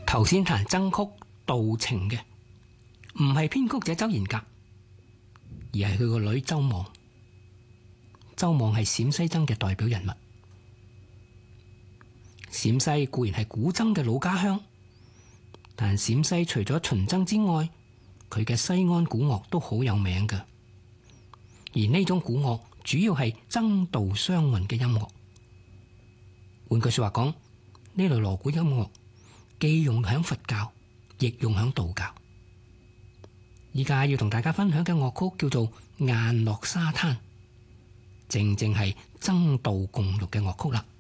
頭先彈僧曲道情嘅唔係編曲者周賢格，而係佢個女周望。周望係陝西僧嘅代表人物。陝西固然係古僧嘅老家鄉，但陝西除咗秦僧之外，佢嘅西安古樂都好有名嘅。而呢種古樂主要係僧道雙運嘅音樂。換句說話講，呢類鑼鼓音樂既用響佛教，亦用響道教。依家要同大家分享嘅樂曲叫做《雁落沙灘》，正係僧道共浴嘅樂曲啦。